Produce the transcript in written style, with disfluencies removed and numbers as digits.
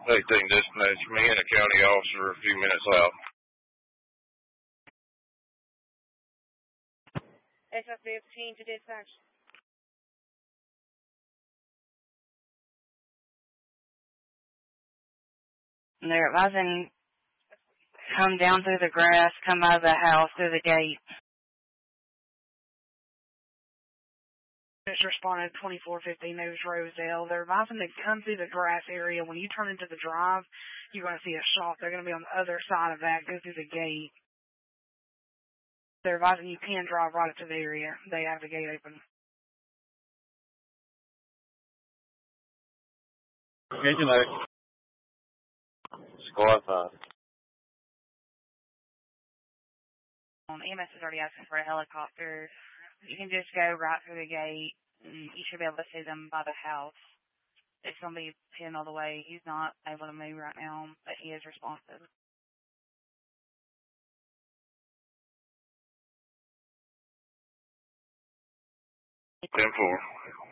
18 dispatch. Me and a county officer are a few minutes out. SF-15 to dispatch. They're advising come down through the grass, come out of the house through the gate. It's responded 2450 News Rosedale. They're advising to come through the grass area. When you turn into the drive, you're going to see a shop. They're going to be on the other side of that. Go through the gate. They're advising you can drive right up to the area. They have the gate open. Engine out. Squad 5. EMS is already asking for a helicopter. You can just go right through the gate, and you should be able to see them by the house. It's going to be pinned all the way. He's not able to move right now, but he is responsive. 10-4.